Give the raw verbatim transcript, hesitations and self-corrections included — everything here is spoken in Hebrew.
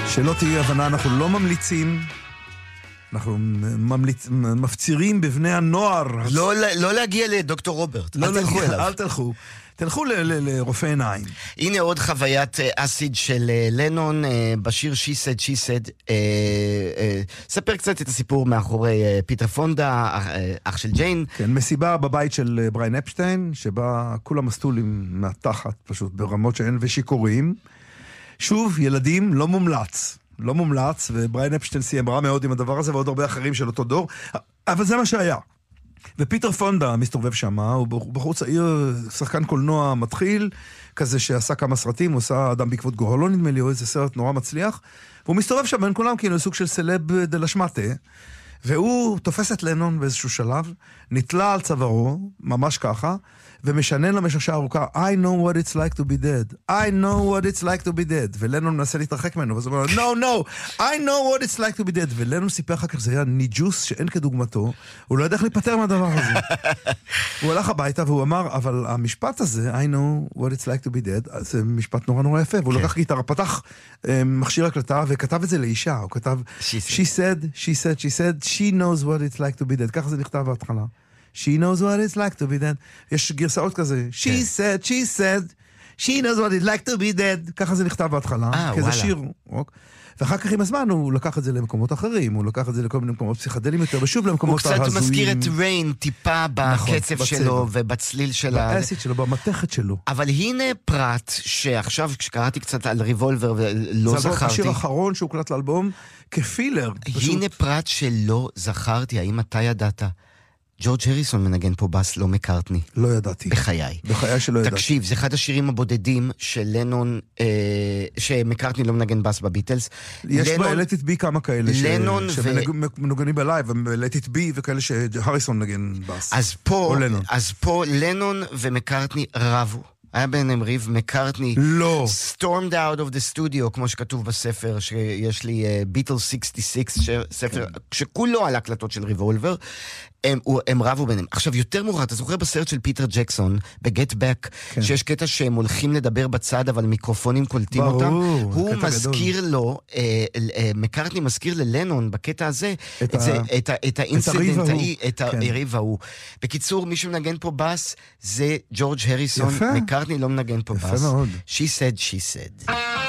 שלא תהיה הבנה, אנחנו לא ממליצים, אנחנו ממליצ... מפצירים בבני הנוער. לא, לא להגיע לדוקטור רוברט, לא אל תלכו אליו. אל תלכו. תלכו לרופא עיניים. הנה עוד חוויית אסיד של לנון בשיר She Said, She Said. ספר קצת את הסיפור מאחורי פיטר פונדה, אח של ג'יין. כן, מסיבה בבית של בריין אפשטיין, שבה כולם מסטולים מהתחת, פשוט ברמות שאין ושיקורים. שוב, ילדים, לא מומלץ. לא מומלץ, ובריין אפשטיין סיים רע מאוד עם הדבר הזה, ועוד הרבה אחרים של אותו דור. אבל זה מה שהיה. ופיטר פונדה מסתובב שם, הוא בחור צעיר, שחקן קולנוע מתחיל, כזה שעשה כמה סרטים, הוא עשה אדם בעקבות גורלו נדמה לי, או איזה סרט נורא מצליח, והוא מסתובב שם בין כולם כאילו סוג של סלב דלשמטה, והוא תופס את לנון באיזשהו שלב, נתלה על צווארו, ממש ככה, ומשנן למשך ארוכה, I know what it's like to be dead. I know what it's like to be dead. ולנון מנסה להתרחק ממנו, ואז הוא אומר, no, no, I know what it's like to be dead. ולנון סיפר אחר כך, זה היה ניג'וס שאין כדוגמתו, הוא לא ידע איך להיפטר מהדבר הזה. הוא הלך הביתה והוא אמר, אבל המשפט הזה, I know what it's like to be dead, זה משפט נורא נורא יפה, והוא לקח גיטרה, פתח מכשיר הקלטה, וכתב את זה לאישה, הוא כתב, she said, she said, she said, she knows what it's like to be dead. ככה זה נכתב בהתחלה. She knows what it's like to be dead. יש גרסאות כזה. She said, she said, she knows what it's like to be dead. ככה זה נכתב בהתחלה. כזה שיר. ואחר כך עם הזמן הוא לקח את זה למקומות אחרים, הוא לקח את זה לכל מיני מקומות פסיכדליים יותר, ושוב למקומות ההזויים. הוא קצת מזכיר את ריין טיפה בקצב שלו ובצליל שלה. באסיד שלו, במתכת שלו. אבל הנה פרט שעכשיו כשקראתי קצת על ריבולבר ולא זכרתי. זה השיר האחרון שהוקלט לאלבום כפילר. הנה פרט שלא זכרתי, האם אתה ידעת? ג'ורג' הריסון מנגן פה בס, לא מקארטני. לא ידעתי. בחיי. בחיי שלא ידעתי. תקשיב, זה אחד השירים הבודדים של לנון, אה, שמקארטני לא מנגן בס בביטלס. יש לנון, ב- Let It Be כמה כאלה לנון ש... שמנוגנים בלייב, Let It Be וכאלה שהריסון נגן בס. אז פה, אז פה לנון ומקארטני רבו. היה ביניהם ריב, מקארטני לא. stormed out of the studio, כמו שכתוב בספר, שיש לי ביטל שישים ושש, ספר שכולו על הקלטות של ריבולבר, הם, הם רבו ביניהם. עכשיו, יותר מאוחר, אתה זוכר בסרט של פיטר ג'קסון, בגט בק, כן. שיש קטע שהם הולכים לדבר בצד, אבל מיקרופונים קולטים ברור, אותם, הוא מזכיר גדול. לו, אה, אה, מקארטני מזכיר ללנון, בקטע הזה, את, את, ה... את, ה... את האינסידנט, את הריב ההוא. בקיצור, מי שמנגן פה בס, זה ג'ורג' הריסון, מקארטני לא מנגן פה בס. מאוד. She said, she said.